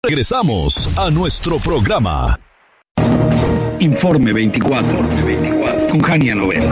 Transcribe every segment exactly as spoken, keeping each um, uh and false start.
Regresamos a nuestro programa. Informe veinticuatro, con Jania Novel.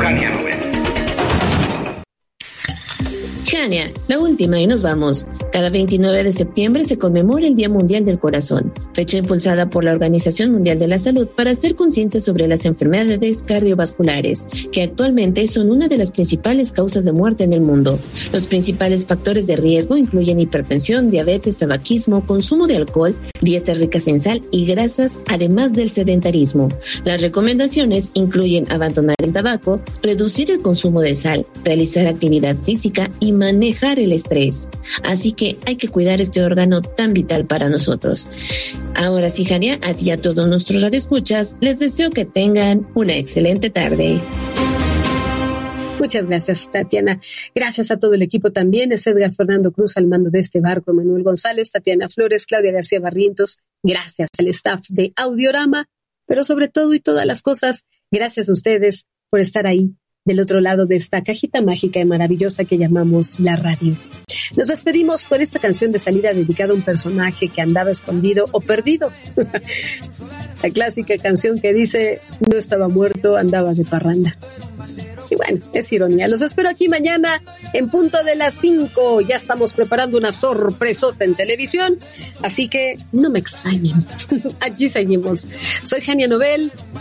Jania, la última y nos vamos. Cada veintinueve de septiembre se conmemora el Día Mundial del Corazón, fecha impulsada por la Organización Mundial de la Salud para hacer conciencia sobre las enfermedades cardiovasculares, que actualmente son una de las principales causas de muerte en el mundo. Los principales factores de riesgo incluyen hipertensión, diabetes, tabaquismo, consumo de alcohol, dietas ricas en sal y grasas, además del sedentarismo. Las recomendaciones incluyen abandonar el tabaco, reducir el consumo de sal, realizar actividad física y manejar el estrés. Así que hay que cuidar este órgano tan vital para nosotros. Ahora sí, Jania, a ti y a todos nuestros radioescuchas, les deseo que tengan una excelente tarde. Muchas gracias, Tatiana. Gracias a todo el equipo también. Es Edgar Fernando Cruz al mando de este barco, Manuel González, Tatiana Flores, Claudia García Barrientos. Gracias al staff de Audiorama, pero sobre todo y todas las cosas, gracias a ustedes por estar ahí del otro lado de esta cajita mágica y maravillosa que llamamos la radio. Nos despedimos con esta canción de salida dedicada a un personaje que andaba escondido o perdido. La clásica canción que dice, no estaba muerto, andaba de parranda. Y bueno, es ironía. Los espero aquí mañana en punto de las cinco. Ya estamos preparando una sorpresota en televisión, así que no me extrañen. Aquí seguimos. Soy Jania Novel.